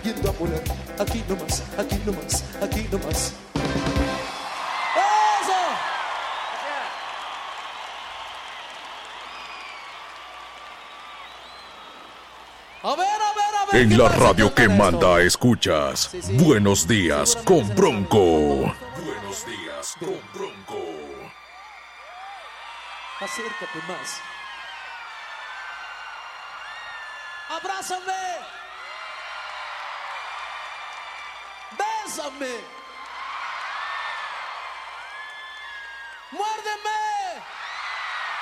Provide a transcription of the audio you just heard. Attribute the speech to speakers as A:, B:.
A: viendo a volar. Aquí nomás, aquí nomás, aquí nomás. ¡Eso! A ver, a ver, a ver.
B: En
A: ¿qué
B: la
A: más
B: radio
A: se
B: que
A: canta esto?
B: manda escuchas.
A: Sí, sí.
B: Buenos días con
A: Seguramente
B: Bronco.
A: se
B: Buenos días con Bronco.
A: Acércate más. Abrázame. Bésame. Muérdeme.